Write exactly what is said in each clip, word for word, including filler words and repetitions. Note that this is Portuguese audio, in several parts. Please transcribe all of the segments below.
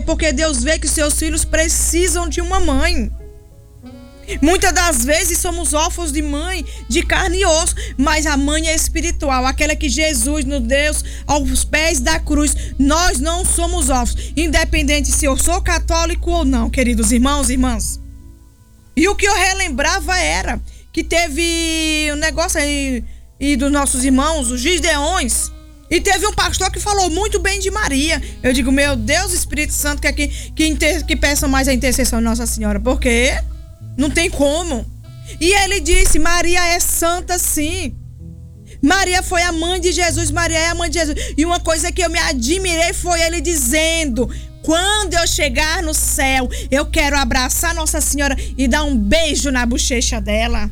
Porque Deus vê que seus filhos precisam de uma mãe. Muitas das vezes somos órfãos de mãe, de carne e osso, mas a mãe é espiritual, aquela que Jesus nos deu aos pés da cruz. Nós não somos órfãos, independente se eu sou católico ou não, queridos irmãos e irmãs. E o que eu relembrava era que teve um negócio aí e dos nossos irmãos, os Gideões, e teve um pastor que falou muito bem de Maria. Eu digo, meu Deus, Espírito Santo, que, que, que, inter, que peça mais a intercessão de Nossa Senhora, porque não tem como. E ele disse, Maria é santa sim. Maria foi a mãe de Jesus, Maria é a mãe de Jesus. E uma coisa que eu me admirei foi ele dizendo, quando eu chegar no céu, eu quero abraçar Nossa Senhora e dar um beijo na bochecha dela.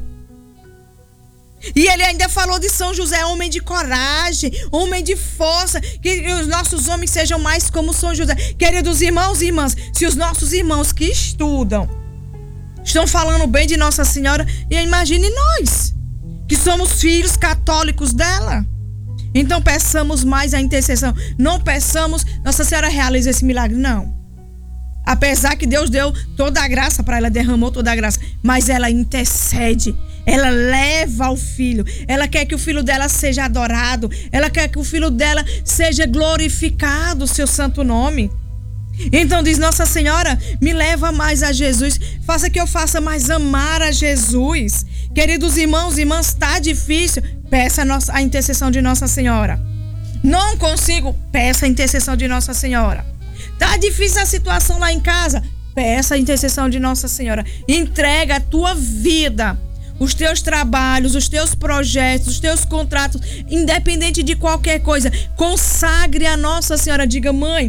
E ele ainda falou de São José, homem de coragem, homem de força, que os nossos homens sejam mais como São José. Queridos irmãos e irmãs, se os nossos irmãos que estudam estão falando bem de Nossa Senhora, e imagine nós, que somos filhos católicos dela. Então peçamos mais a intercessão. Não peçamos, Nossa Senhora realiza esse milagre, não. Apesar que Deus deu toda a graça para ela, derramou toda a graça, mas ela intercede. Ela leva o filho, ela quer que o filho dela seja adorado, ela quer que o filho dela seja glorificado, o seu santo nome. Então diz, Nossa Senhora, me leva mais a Jesus, faça que eu faça mais amar a Jesus. Queridos irmãos e irmãs, está difícil, peça a, nossa, a intercessão de Nossa Senhora. Não consigo, peça a intercessão de Nossa Senhora. Está difícil a situação lá em casa, peça a intercessão de Nossa Senhora. Entrega a tua vida, os teus trabalhos, os teus projetos, os teus contratos, independente de qualquer coisa, consagre a Nossa Senhora. Diga, mãe,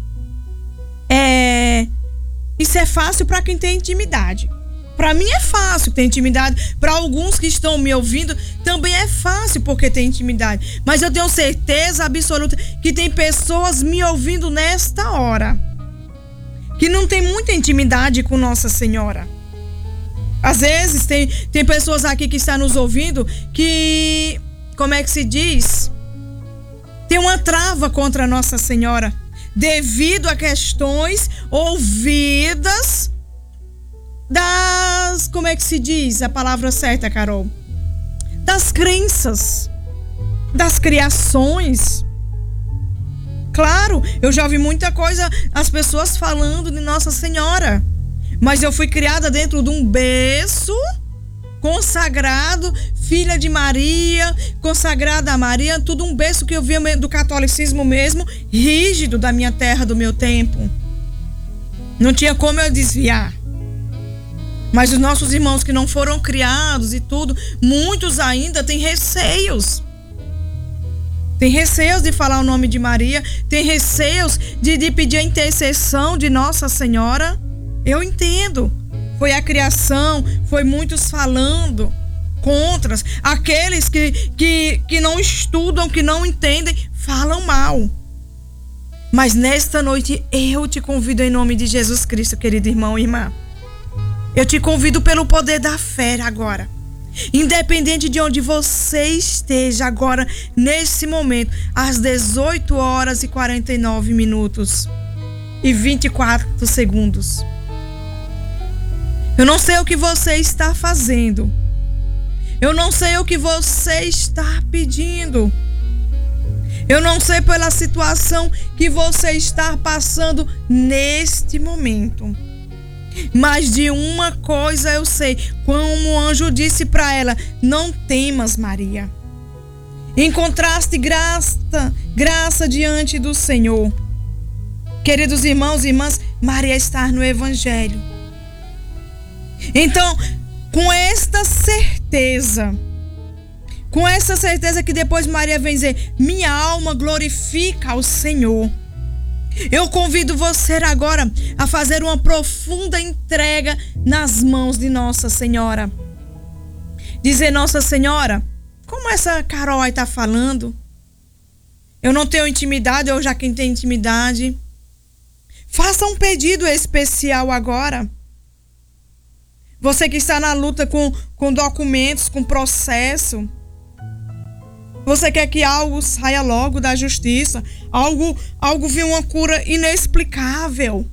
é... isso é fácil para quem tem intimidade. Para mim é fácil ter intimidade. Para alguns que estão me ouvindo, também é fácil porque tem intimidade. Mas eu tenho certeza absoluta que tem pessoas me ouvindo nesta hora que não tem muita intimidade com Nossa Senhora. Às vezes tem, tem pessoas aqui que estão nos ouvindo que, como é que se diz? Tem uma trava contra Nossa Senhora devido a questões ouvidas das, como é que se diz a palavra certa, Carol? Das crenças, das criações. Claro, eu já ouvi muita coisa, as pessoas falando de Nossa Senhora. Mas eu fui criada dentro de um berço consagrado, filha de Maria, consagrada a Maria, tudo um berço que eu via do catolicismo mesmo, rígido da minha terra, do meu tempo. Não tinha como eu desviar. Mas os nossos irmãos que não foram criados e tudo, muitos ainda têm receios. Tem receios de falar o nome de Maria, tem receios de, de pedir a intercessão de Nossa Senhora. Eu entendo, foi a criação, foi muitos falando contra, aqueles que, que, que não estudam, que não entendem, falam mal. Mas nesta noite eu te convido em nome de Jesus Cristo, querido irmão e irmã. Eu te convido pelo poder da fé agora. Independente de onde você esteja agora, nesse momento, às dezoito horas e quarenta e nove minutos e vinte e quatro segundos. Eu não sei o que você está fazendo. Eu não sei o que você está pedindo. Eu não sei pela situação que você está passando neste momento. Mas de uma coisa eu sei, como o anjo disse para ela, não temas, Maria. Encontraste graça, graça diante do Senhor. Queridos irmãos e irmãs, Maria está no Evangelho. Então, com esta certeza, com essa certeza que depois Maria vem dizer, minha alma glorifica ao Senhor. Eu convido você agora a fazer uma profunda entrega nas mãos de Nossa Senhora. Dizer, Nossa Senhora, como essa Carol aí está falando, eu não tenho intimidade, eu já quem tem intimidade. Faça um pedido especial agora. Você que está na luta com, com documentos, com processo. Você quer que algo saia logo da justiça. Algo, algo venha uma cura inexplicável.